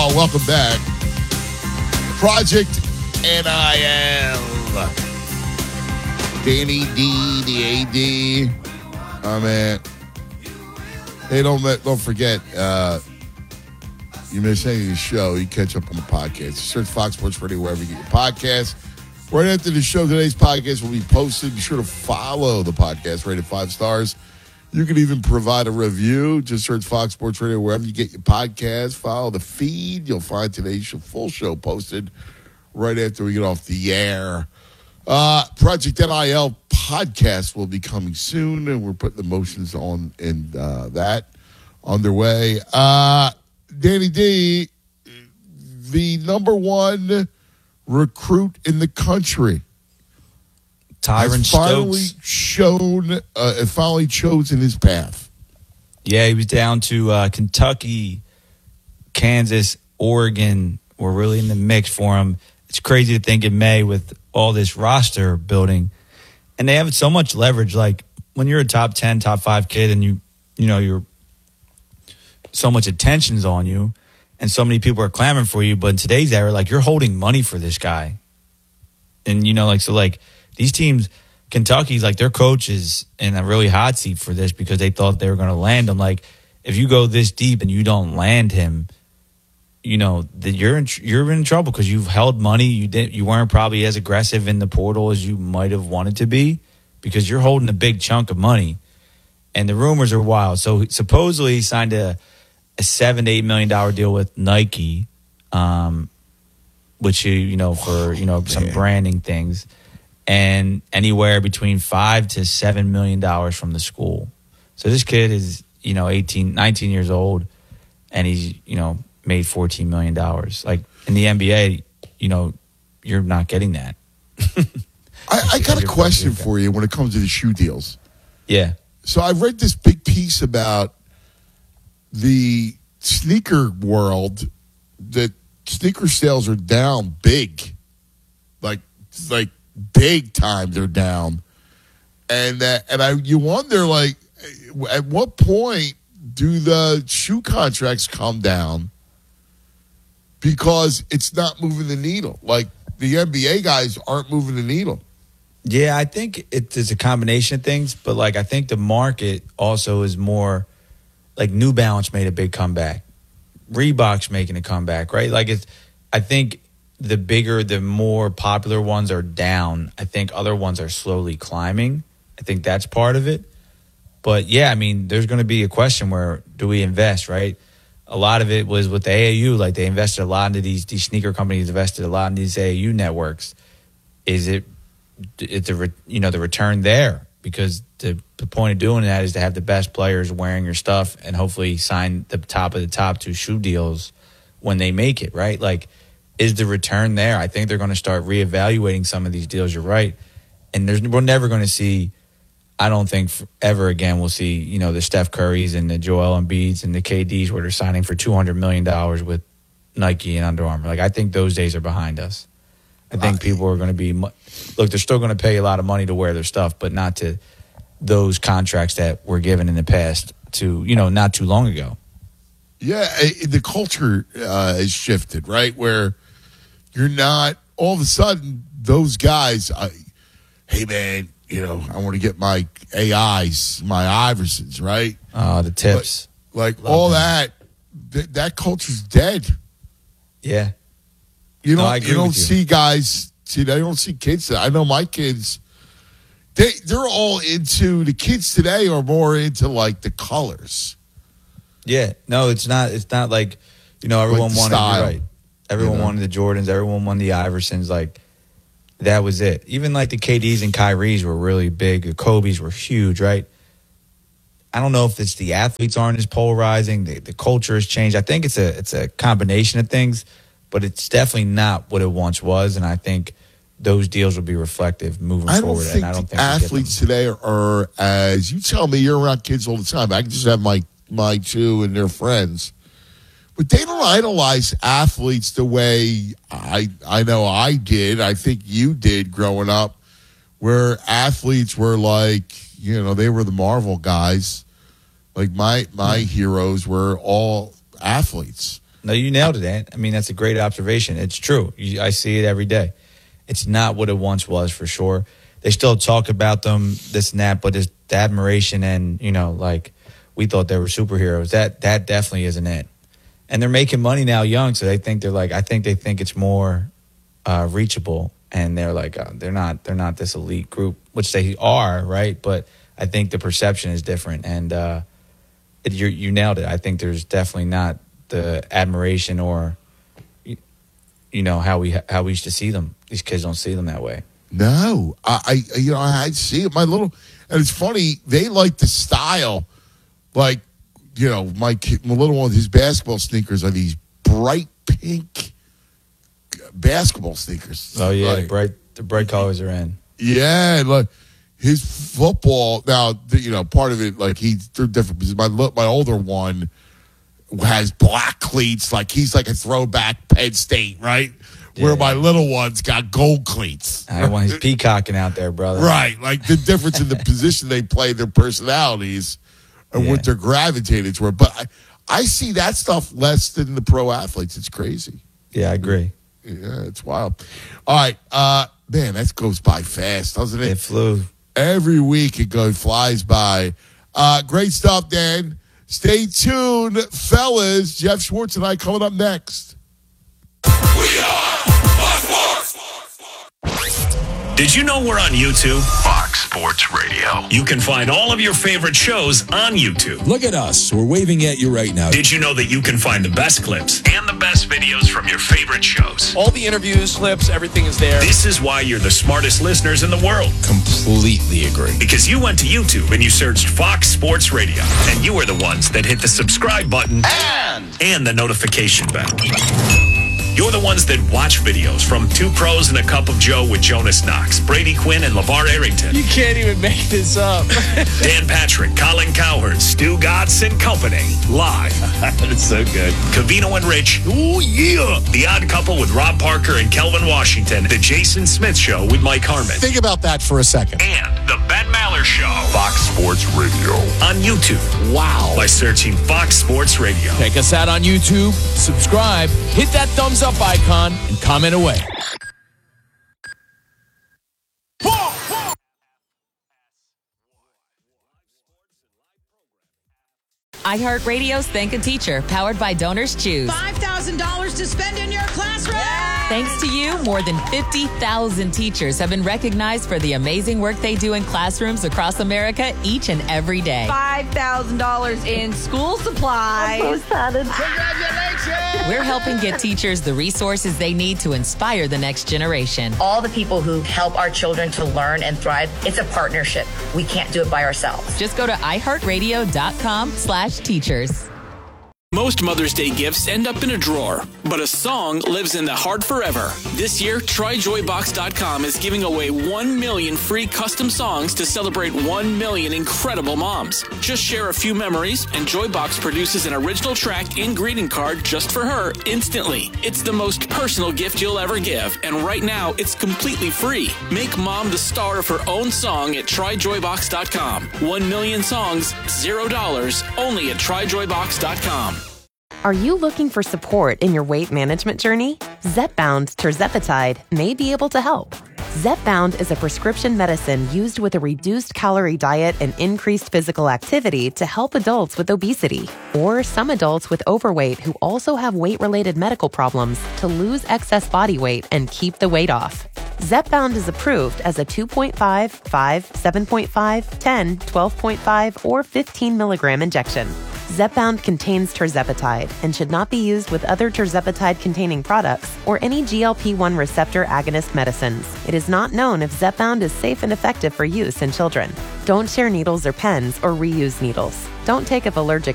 Welcome back. Project NIL. Danny D, the AD. Oh, man. Hey, don't forget, you miss any of the show, you catch up on the podcast. Search Fox Sports Radio wherever you get your podcasts. Right after the show, today's podcast will be posted. Be sure to follow the podcast, rated 5 stars. You can even provide a review. Just search Fox Sports Radio wherever you get your podcast. Follow the feed. You'll find today's full show posted right after we get off the air. Project NIL podcast will be coming soon, and we're putting the motions on and that underway. Danny D, the number one recruit in the country, Tyron Stokes, finally chosen his path. Yeah, he was down to Kentucky, Kansas, Oregon. Were really in the mix for him. It's crazy to think in May with all this roster building, and they have so much leverage. Like when you're a top 10, top 5 kid, and you're so much attention's on you, and so many people are clamoring for you. But in today's era, like you're holding money for this guy, and these teams, Kentucky's like their coach is in a really hot seat for this because they thought they were going to land him. Like if you go this deep and you don't land him, you're in trouble because you've held money. You weren't probably as aggressive in the portal as you might have wanted to be because you're holding a big chunk of money, and the rumors are wild. So supposedly he signed a $7 to $8 million deal with Nike, which for some branding things. And anywhere between $5 to $7 million from the school. So this kid is, 19 years old, and he's, made $14 million. Like in the NBA, you're not getting that. I got a question for you when it comes to the shoe deals. Yeah. So I read this big piece about the sneaker world, that sneaker sales are down big. Like big time they're down, and you wonder, like, at what point do the shoe contracts come down because it's not moving the needle? Like the NBA guys aren't moving the needle. Yeah, I think it's a combination of things, but like I think the market also is more like New Balance made a big comeback, Reebok's making a comeback, right? Like I think the bigger, the more popular ones are down. I think other ones are slowly climbing. I think that's part of it. But yeah, I mean, there's going to be a question where do we invest, right? A lot of it was with the AAU, like they invested a lot into these sneaker companies, invested a lot in these AAU networks. Is it the return there? Because the point of doing that is to have the best players wearing your stuff and hopefully sign the top of the top 2 shoe deals when they make it, right? Like, is the return there? I think they're going to start reevaluating some of these deals. You're right. And we're never going to see, I don't think ever again we'll see, the Steph Currys and the Joel Embiids and the KDs where they're signing for $200 million with Nike and Under Armour. Like, I think those days are behind us. I think people are going to be, they're still going to pay a lot of money to wear their stuff, but not to those contracts that were given in the past to, not too long ago. Yeah, the culture has shifted, right? Where you're not, all of a sudden, those guys, hey, man, I want to get my AIs, my Iversons, right? The tips. Like all that culture's dead. Yeah. You don't see guys, I don't see kids. I know my kids, they're all into, the kids today are more into like the colors. Yeah, no, it's not like, everyone like wanted, style, you're right. Everyone wanted the Jordans, everyone wanted the Iversons, like that was it. Even like the KDs and Kyries were really big, the Kobe's were huge, right? I don't know if it's the athletes aren't as polarizing, the culture has changed. I think it's a combination of things, but it's definitely not what it once was, and I think those deals will be reflective moving forward. I don't think athletes today are as, you tell me, you're around kids all the time. I can just have my 2 and their friends. But they don't idolize athletes the way I know I did. I think you did growing up, where athletes were like, they were the Marvel guys. Like my heroes were all athletes. No, you nailed it, Ant. I mean, that's a great observation. It's true. I see it every day. It's not what it once was, for sure. They still talk about them, this and that, but it's the admiration and, like, we thought they were superheroes. That definitely isn't it. And they're making money now young, so I think they think it's more reachable. And they're like, they're not this elite group, which they are, right? But I think the perception is different. And you nailed it. I think there's definitely not the admiration or, how we used to see them. These kids don't see them that way. No, I see it. And it's funny, they like the style. Like, my little one, his basketball sneakers are these bright pink basketball sneakers. Oh yeah, like, the bright colors are in. Yeah, like his football. Now, part of it, like they're different. Because my older one has black cleats, like he's like a throwback Penn State, right? Yeah. Where my little one's got gold cleats. I want his peacocking out there, brother. Right, like the difference in the position they play, their personalities, and what they're gravitated toward. But I see that stuff less than the pro athletes. It's crazy. Yeah, I agree. Yeah, it's wild. All right, man, that goes by fast, doesn't it? It flew. Every week it flies by. Great stuff, Dan. Stay tuned, fellas. Jeff Schwartz and I coming up next. We are Fox Sports. Did you know we're on YouTube? Fox Sports Radio. You can find all of your favorite shows on YouTube. Look at us. We're waving at you right now. Did you know that you can find the best clips and the best videos from your favorite shows? All the interviews, clips, everything is there. This is why you're the smartest listeners in the world. Completely agree. Because you went to YouTube and you searched Fox Sports Radio. And you were the ones that hit the subscribe button and the notification bell. You're the ones that watch videos from Two Pros and a Cup of Joe with Jonas Knox, Brady Quinn, and LeVar Arrington. You can't even make this up. Dan Patrick, Colin Cowherd, Stu Gatz and Company, live. It's so good. Covino and Rich, ooh yeah. The Odd Couple with Rob Parker and Kelvin Washington. The Jason Smith Show with Mike Harmon. Think about that for a second. And the Ben Maller Show. Fox Sports Radio. On YouTube. Wow. By searching Fox Sports Radio. Check us out on YouTube. Subscribe. Hit that thumbs up icon and comment away. iHeartRadio's Thank a Teacher, powered by Donors Choose. $5,000 to spend in your classroom. Thanks to you, more than 50,000 teachers have been recognized for the amazing work they do in classrooms across America each and every day. $5,000 in school supplies. I'm so excited. Congratulations! We're helping get teachers the resources they need to inspire the next generation. All the people who help our children to learn and thrive, it's a partnership. We can't do it by ourselves. Just go to iHeartRadio.com/teachers. Most Mother's Day gifts end up in a drawer, but a song lives in the heart forever. This year, TryJoyBox.com is giving away 1 million free custom songs to celebrate 1 million incredible moms. Just share a few memories, and Joybox produces an original track and greeting card just for her instantly. It's the most personal gift you'll ever give, and right now, it's completely free. Make mom the star of her own song at TryJoyBox.com. 1 million songs, $0, only at TryJoyBox.com. Are you looking for support in your weight management journey? Zepbound tirzepatide may be able to help. Zepbound is a prescription medicine used with a reduced calorie diet and increased physical activity to help adults with obesity or some adults with overweight who also have weight-related medical problems to lose excess body weight and keep the weight off. Zepbound is approved as a 2.5, 5, 7.5, 10, 12.5, or 15 milligram injection. Zepbound contains tirzepatide and should not be used with other tirzepatide-containing products or any GLP-1 receptor agonist medicines. It is not known if Zepbound is safe and effective for use in children. Don't share needles or pens or reuse needles. Don't take if allergic